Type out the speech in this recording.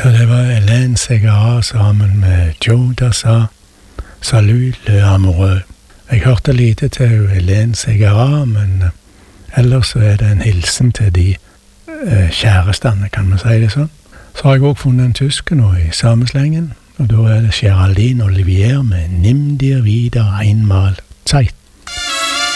Ja, det var Hélène Ségara sammen med Joe Dassin. Salut le amoureux. Jeg hørte lite til Hélène Ségara, men ellers så er det en hilsen til de kjærestene, kan man si det sånn. Så har jeg også funnet en tysker nå i sameslengen, og da er det Geraldine Olivier med Nimm dir wieder einmal Zeit.